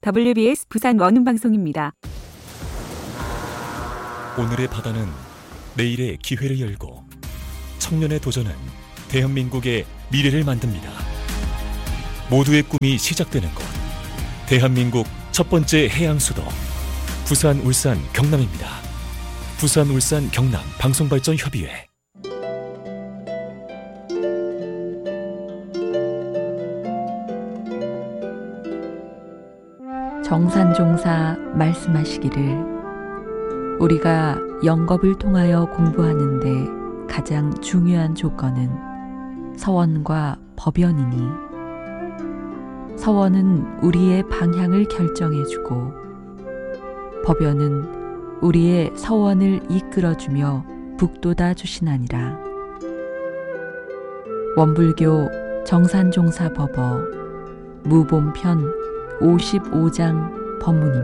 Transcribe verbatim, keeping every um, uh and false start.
더블유비에스 부산 원음방송입니다. 오늘의 바다는 내일의 기회를 열고 청년의 도전은 대한민국의 미래를 만듭니다. 모두의 꿈이 시작되는 곳, 대한민국 첫 번째 해양 수도 부산, 울산, 경남입니다. 부산, 울산, 경남 방송발전 협의회. 정산종사 말씀하시기를 우리가 영겁을 통하여 공부하는데 가장 중요한 조건은 서원과 법연이니 서원은 우리의 방향을 결정해주고 법연은 우리의 서원을 이끌어주며 북돋아 주시나니라. 원불교 정산종사 법어 무본편 오십오 장 법문입니다.